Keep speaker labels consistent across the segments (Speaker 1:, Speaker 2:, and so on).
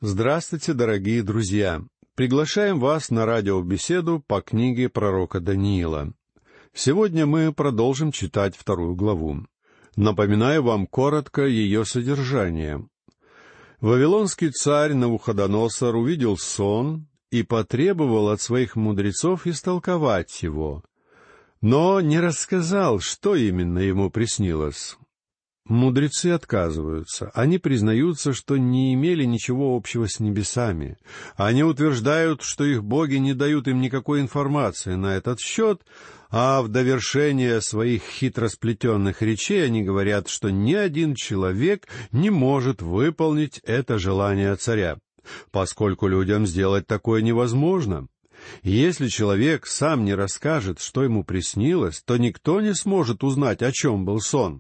Speaker 1: Здравствуйте, дорогие друзья! Приглашаем вас на радиобеседу по книге пророка Даниила. Сегодня мы продолжим читать 2 главу. Напоминаю вам коротко ее содержание. Вавилонский царь Навуходоносор увидел сон и потребовал от своих мудрецов истолковать его, но не рассказал, что именно ему приснилось. Мудрецы отказываются. Они признаются, что не имели ничего общего с небесами. Они утверждают, что их боги не дают им никакой информации на этот счет, а в довершение своих хитросплетенных речей они говорят, что ни один человек не может выполнить это желание царя, поскольку людям сделать такое невозможно. Если человек сам не расскажет, что ему приснилось, то никто не сможет узнать, о чем был сон.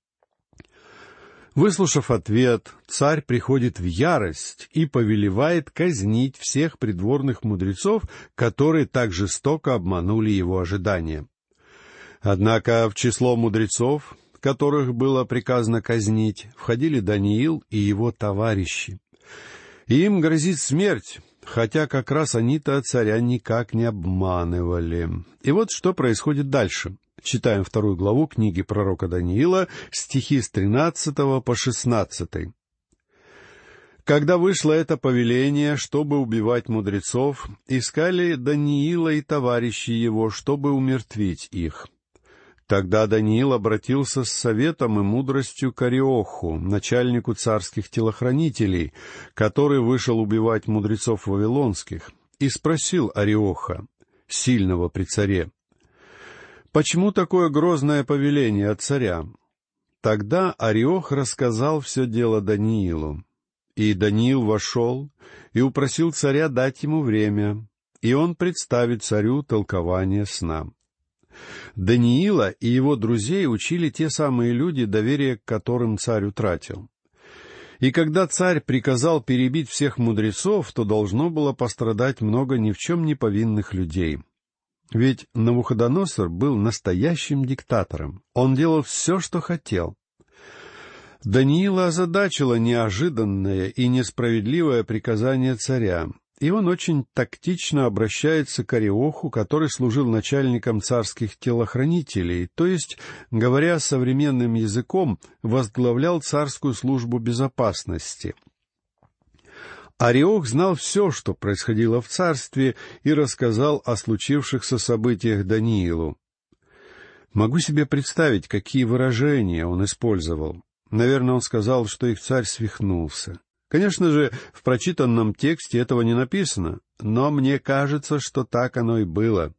Speaker 1: Выслушав ответ, царь приходит в ярость и повелевает казнить всех придворных мудрецов, которые так жестоко обманули его ожидания. Однако в число мудрецов, которых было приказано казнить, входили Даниил и его товарищи. Им грозит смерть, хотя как раз они-то царя никак не обманывали. И вот что происходит дальше. Читаем 2 главу книги пророка Даниила, стихи с 13 по 16. «Когда вышло это повеление, чтобы убивать мудрецов, искали Даниила и товарищи его, чтобы умертвить их. Тогда Даниил обратился с советом и мудростью к Ариоху, начальнику царских телохранителей, который вышел убивать мудрецов вавилонских, и спросил Ариоха, сильного при царе: «Почему такое грозное повеление от царя?» Тогда Ариох рассказал все дело Даниилу. И Даниил вошел и упросил царя дать ему время, и он представит царю толкование сна. Даниила и его друзей учили те самые люди, доверие к которым царь утратил. И когда царь приказал перебить всех мудрецов, то должно было пострадать много ни в чем не повинных людей. Ведь Навуходоносор был настоящим диктатором. Он делал все, что хотел. Даниила озадачило неожиданное и несправедливое приказание царя, и он очень тактично обращается к Ариоху, который служил начальником царских телохранителей, то есть, говоря современным языком, возглавлял царскую службу безопасности. Ариох знал все, что происходило в царстве, и рассказал о случившихся событиях Даниилу. Могу себе представить, какие выражения он использовал. Наверное, он сказал, что их царь свихнулся. Конечно же, в прочитанном тексте этого не написано, но мне кажется, что так оно и было.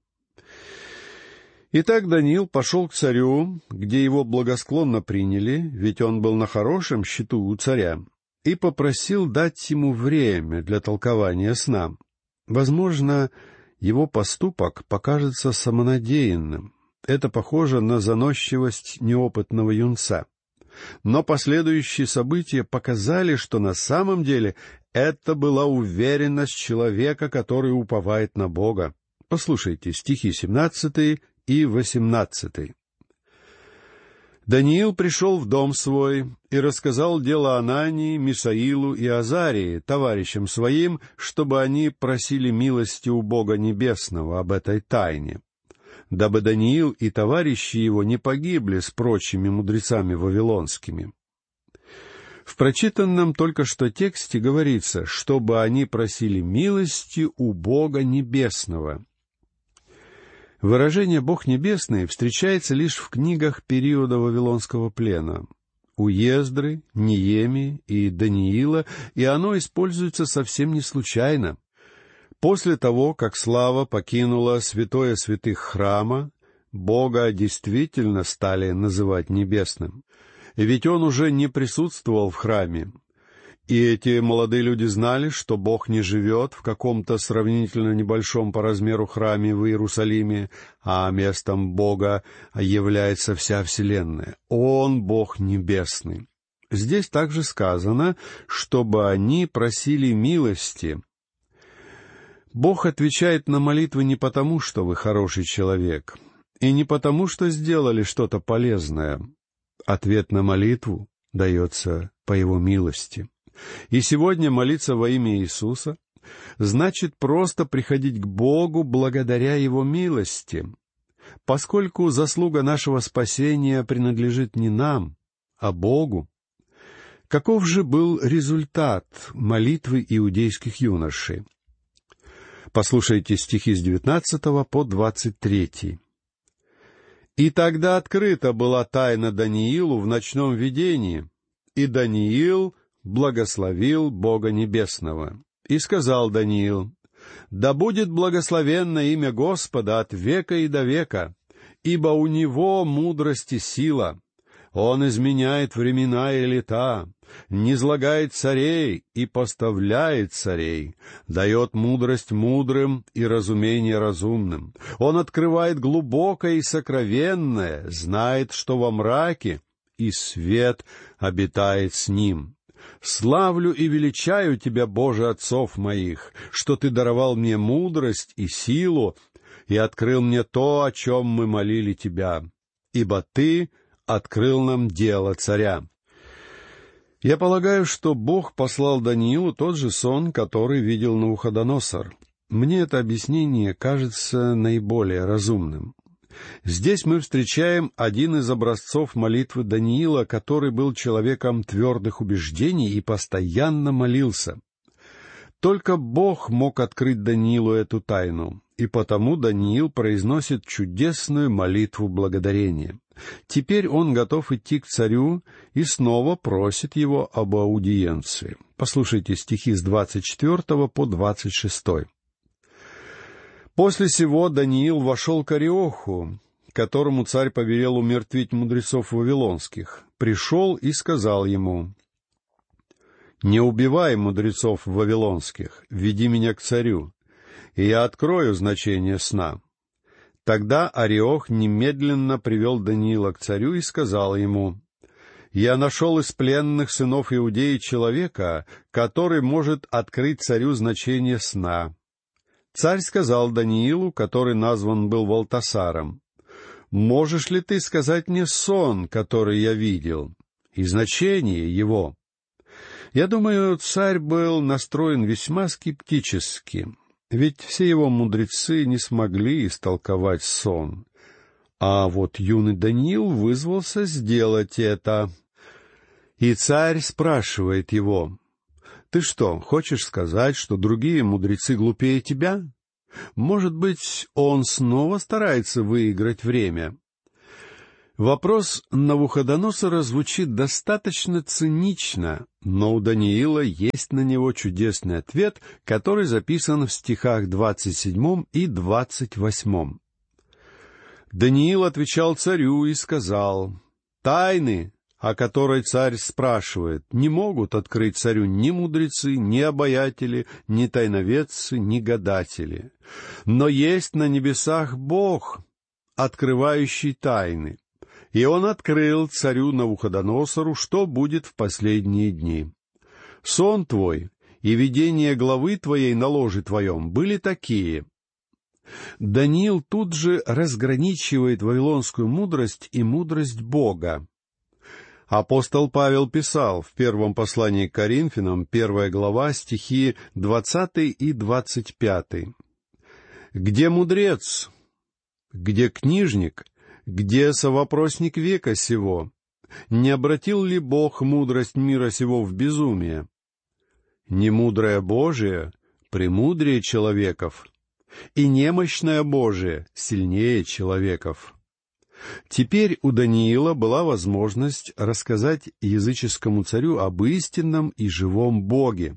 Speaker 1: Итак, Даниил пошел к царю, где его благосклонно приняли, ведь он был на хорошем счету у царя, и попросил дать ему время для толкования сна. Возможно, его поступок покажется самонадеянным. Это похоже на заносчивость неопытного юнца. Но последующие события показали, что на самом деле это была уверенность человека, который уповает на Бога. Послушайте стихи 17 и 18. «Даниил пришел в дом свой и рассказал дело Анании, Мисаилу и Азарии, товарищам своим, чтобы они просили милости у Бога Небесного об этой тайне, дабы Даниил и товарищи его не погибли с прочими мудрецами вавилонскими». В прочитанном только что тексте говорится, чтобы они просили милости у Бога Небесного. Выражение «Бог Небесный» встречается лишь в книгах периода Вавилонского плена. У Ездры, Неемии и Даниила, и оно используется совсем не случайно. После того, как слава покинула святое святых храма, Бога действительно стали называть небесным. Ведь Он уже не присутствовал в храме. И эти молодые люди знали, что Бог не живет в каком-то сравнительно небольшом по размеру храме в Иерусалиме, а местом Бога является вся вселенная. Он — Бог небесный. Здесь также сказано, чтобы они просили милости. Бог отвечает на молитвы не потому, что вы хороший человек, и не потому, что сделали что-то полезное. Ответ на молитву дается по Его милости. И сегодня молиться во имя Иисуса значит просто приходить к Богу благодаря Его милости, поскольку заслуга нашего спасения принадлежит не нам, а Богу. Каков же был результат молитвы иудейских юношей? Послушайте стихи с 19 по 23. «И тогда открыта была тайна Даниилу в ночном видении, и Даниил благословил Бога Небесного. И сказал Даниил: да будет благословенно имя Господа от века и до века, ибо у Него мудрость и сила. Он изменяет времена и лета, низлагает царей и поставляет царей, дает мудрость мудрым и разумение разумным. Он открывает глубокое и сокровенное, знает, что во мраке, и свет обитает с ним. Славлю и величаю Тебя, Боже отцов моих, что Ты даровал мне мудрость и силу и открыл мне то, о чем мы молили Тебя, ибо Ты открыл нам дело царя». Я полагаю, что Бог послал Даниилу тот же сон, который видел Навуходоносор. Мне это объяснение кажется наиболее разумным. Здесь мы встречаем один из образцов молитвы Даниила, который был человеком твердых убеждений и постоянно молился. Только Бог мог открыть Даниилу эту тайну, и потому Даниил произносит чудесную молитву благодарения. Теперь он готов идти к царю и снова просит его об аудиенции. Послушайте стихи с 24 по 26. «После сего Даниил вошел к Ариоху, которому царь повелел умертвить мудрецов вавилонских, пришел и сказал ему: не убивай мудрецов вавилонских, веди меня к царю, и я открою значение сна». Тогда Ариох немедленно привел Даниила к царю и сказал ему: «Я нашел из пленных сынов Иудеи человека, который может открыть царю значение сна». Царь сказал Даниилу, который назван был Валтасаром: «Можешь ли ты сказать мне сон, который я видел, и значение его?» Я думаю, царь был настроен весьма скептически, ведь все его мудрецы не смогли истолковать сон. А вот юный Даниил вызвался сделать это. И царь спрашивает его: «Ты что, хочешь сказать, что другие мудрецы глупее тебя? Может быть, он снова старается выиграть время?» Вопрос Навуходоносора звучит достаточно цинично, но у Даниила есть на него чудесный ответ, который записан в стихах 27 и 28. Даниил отвечал царю и сказал: «Тайны, о которой царь спрашивает, не могут открыть царю ни мудрецы, ни обаятели, ни тайноведцы, ни гадатели. Но есть на небесах Бог, открывающий тайны. И он открыл царю Навуходоносору, что будет в последние дни. Сон твой и видение главы твоей на ложе твоем были такие». Даниил тут же разграничивает вавилонскую мудрость и мудрость Бога. Апостол Павел писал в первом послании к Коринфянам, 1 глава, стихи 20 и 25. «Где мудрец? Где книжник? Где совопросник века сего? Не обратил ли Бог мудрость мира сего в безумие? Немудрое Божие премудрее человеков, и немощное Божие сильнее человеков». Теперь у Даниила была возможность рассказать языческому царю об истинном и живом Боге.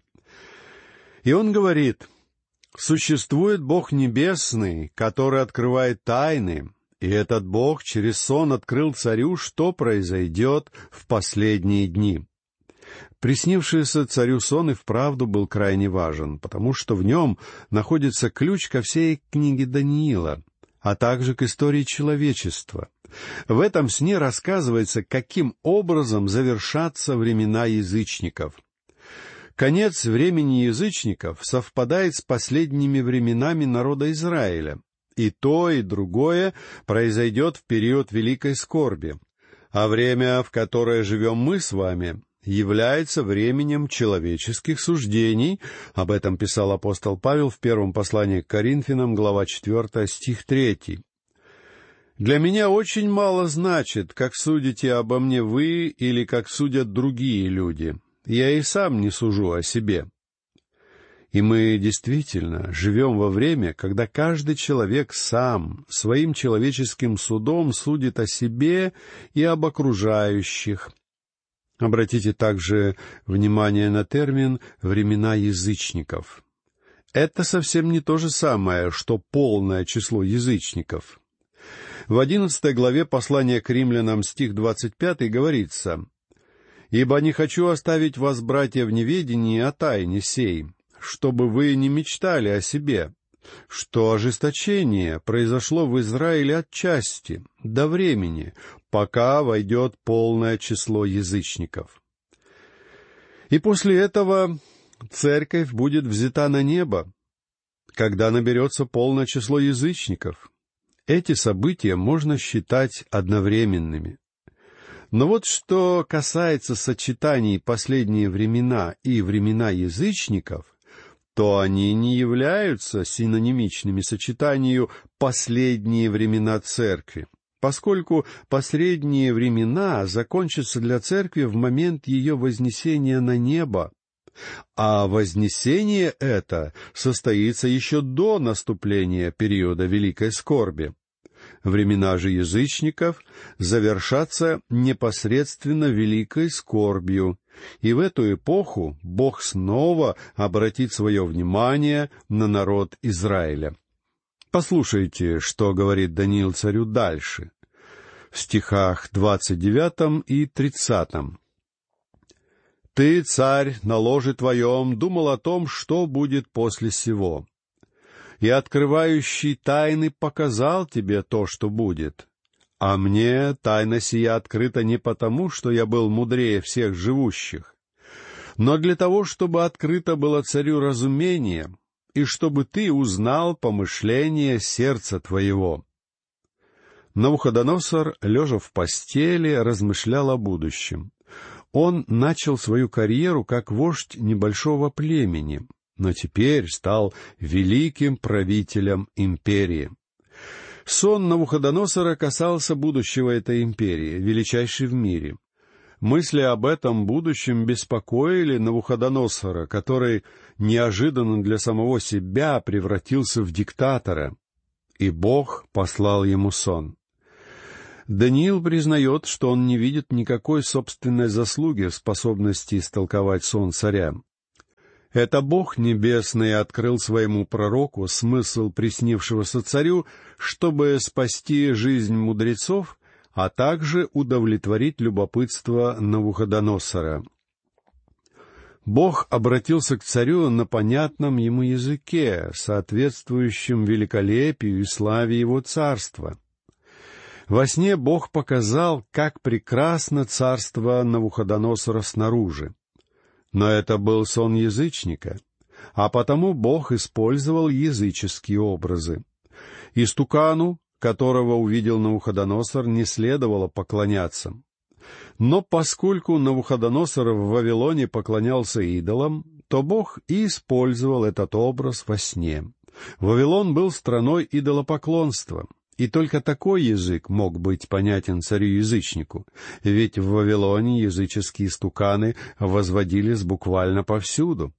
Speaker 1: И он говорит: «Существует Бог небесный, который открывает тайны, и этот Бог через сон открыл царю, что произойдет в последние дни». Приснившийся царю сон и вправду был крайне важен, потому что в нем находится ключ ко всей книге Даниила, а также к истории человечества. В этом сне рассказывается, каким образом завершатся времена язычников. Конец времени язычников совпадает с последними временами народа Израиля. И то, и другое произойдет в период великой скорби. А время, в которое живем мы с вами, является временем человеческих суждений. Об этом писал апостол Павел в первом послании к Коринфянам, глава 4, стих 3. «Для меня очень мало значит, как судите обо мне вы или как судят другие люди. Я и сам не сужу о себе». И мы действительно живем во время, когда каждый человек сам своим человеческим судом судит о себе и об окружающих. Обратите также внимание на термин «времена язычников». Это совсем не то же самое, что полное число язычников. В 11 главе послания к римлянам, стих 25, говорится: «Ибо не хочу оставить вас, братья, в неведении о тайне сей, чтобы вы не мечтали о себе, что ожесточение произошло в Израиле отчасти, до времени, пока войдет полное число язычников. И после этого церковь будет взята на небо, когда наберется полное число язычников». Эти события можно считать одновременными. Но вот что касается сочетаний «последние времена» и «времена язычников», то они не являются синонимичными сочетанию «последние времена церкви», поскольку последние времена закончатся для церкви в момент ее вознесения на небо, а вознесение это состоится еще до наступления периода великой скорби. Времена же язычников завершатся непосредственно великой скорбью, и в эту эпоху Бог снова обратит свое внимание на народ Израиля. Послушайте, что говорит Даниил царю дальше, в стихах 29 и 30. «Ты, царь, на ложе твоем думал о том, что будет после сего. И открывающий тайны показал тебе то, что будет. А мне тайна сия открыта не потому, что я был мудрее всех живущих, но для того, чтобы открыто было царю разумение, и чтобы ты узнал помышление сердца твоего». Навуходоносор, лежа в постели, размышлял о будущем. Он начал свою карьеру как вождь небольшого племени, но теперь стал великим правителем империи. Сон Навуходоносора касался будущего этой империи, величайшей в мире. Мысли об этом будущем беспокоили Навуходоносора, который неожиданно для самого себя превратился в диктатора, и Бог послал ему сон. Даниил признает, что он не видит никакой собственной заслуги в способности истолковать сон царя. Это Бог Небесный открыл своему пророку смысл приснившегося царю, чтобы спасти жизнь мудрецов, а также удовлетворить любопытство Навуходоносора. Бог обратился к царю на понятном ему языке, соответствующем великолепию и славе его царства. Во сне Бог показал, как прекрасно царство Навуходоносора снаружи. Но это был сон язычника, а потому Бог использовал языческие образы. Истукану, которого увидел Навуходоносор, не следовало поклоняться. Но поскольку Навуходоносор в Вавилоне поклонялся идолам, то Бог и использовал этот образ во сне. Вавилон был страной идолопоклонства, и только такой язык мог быть понятен царю-язычнику, ведь в Вавилоне языческие истуканы возводились буквально повсюду.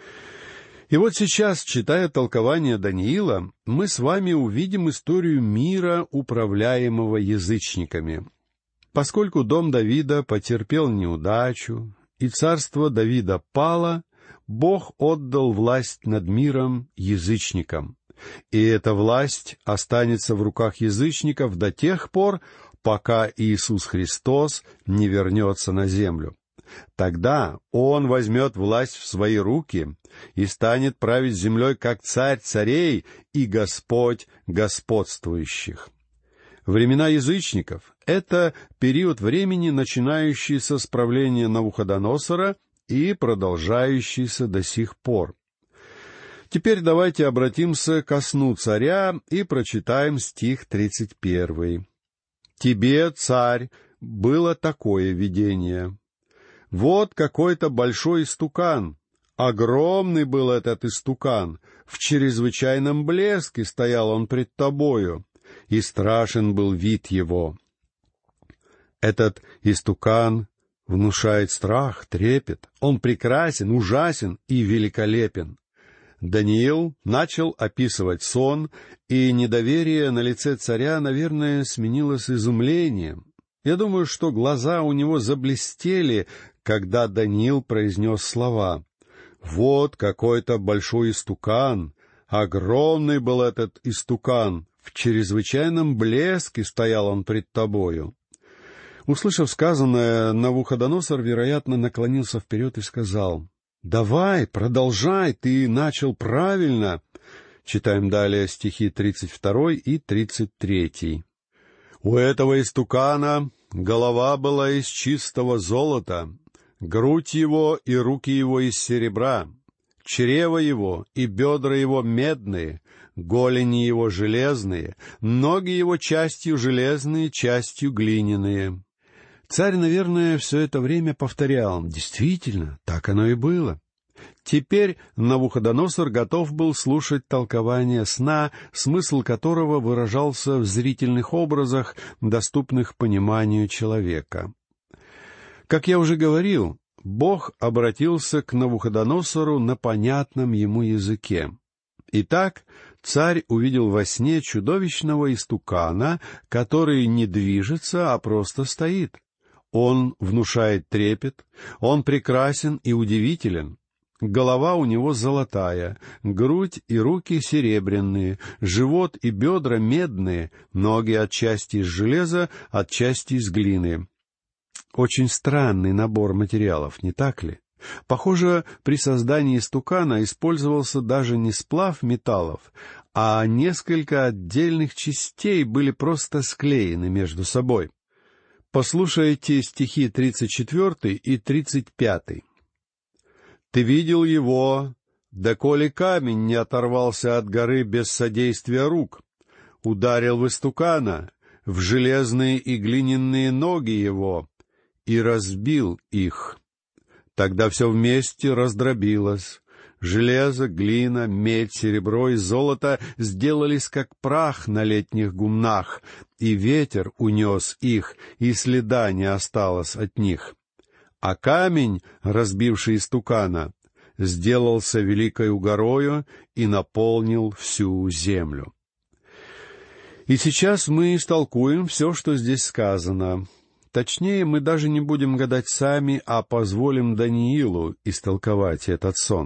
Speaker 1: И вот сейчас, читая толкование Даниила, мы с вами увидим историю мира, управляемого язычниками. Поскольку дом Давида потерпел неудачу, и царство Давида пало, Бог отдал власть над миром язычникам. И эта власть останется в руках язычников до тех пор, пока Иисус Христос не вернется на землю. Тогда Он возьмет власть в свои руки и станет править землей как царь царей и Господь господствующих. Времена язычников — это период времени, начинающийся с правления Навуходоносора и продолжающийся до сих пор. Теперь давайте обратимся ко сну царя и прочитаем стих 31. «Тебе, царь, было такое видение. Вот какой-то большой истукан. Огромный был этот истукан, в чрезвычайном блеске стоял он пред тобою, и страшен был вид его. Этот истукан внушает страх, трепет. Он прекрасен, ужасен и великолепен. Даниил начал описывать сон, и недоверие на лице царя, наверное, сменилось изумлением. Я думаю, что глаза у него заблестели, когда Даниил произнес слова: «Вот какой-то большой истукан, огромный был этот истукан, в чрезвычайном блеске стоял он пред тобою». Услышав сказанное, Навуходоносор, вероятно, наклонился вперед и сказал: «Давай, продолжай, ты начал правильно». Читаем далее стихи 32 и 33. «У этого истукана голова была из чистого золота, грудь его и руки его из серебра, чрево его и бедра его медные, голени его железные, ноги его частью железные, частью глиняные». Царь, наверное, все это время повторял: «Действительно, так оно и было». Теперь Навуходоносор готов был слушать толкование сна, смысл которого выражался в зрительных образах, доступных пониманию человека. Как я уже говорил, Бог обратился к Навуходоносору на понятном ему языке. Итак, царь увидел во сне чудовищного истукана, который не движется, а просто стоит. Он внушает трепет, он прекрасен и удивителен. Голова у него золотая, грудь и руки серебряные, живот и бедра медные, ноги отчасти из железа, отчасти из глины. Очень странный набор материалов, не так ли? Похоже, при создании истукана использовался даже не сплав металлов, а несколько отдельных частей были просто склеены между собой. Послушайте стихи 34 и 35. «Ты видел его, доколе камень не оторвался от горы без содействия рук, ударил в истукана, в железные и глиняные ноги его, и разбил их. Тогда все вместе раздробилось. Железо, глина, медь, серебро и золото сделались как прах на летних гумнах, и ветер унес их, и следа не осталось от них. А камень, разбивший истукана, сделался великою горою и наполнил всю землю». И сейчас мы истолкуем все, что здесь сказано. Точнее, мы даже не будем гадать сами, а позволим Даниилу истолковать этот сон.